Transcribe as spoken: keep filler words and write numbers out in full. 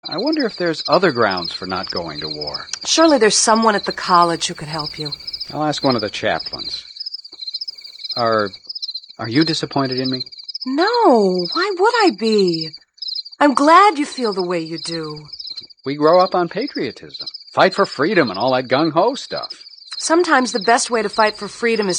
I wonder if there's other grounds for not going to war. Surely there's someone at the college who could help you. I'll ask one of the chaplains. Are, are you disappointed in me? No, why would I be? I'm glad you feel the way you do. We grow up on patriotism, fight for freedom and all that gung-ho stuff. Sometimes the best way to fight for freedom is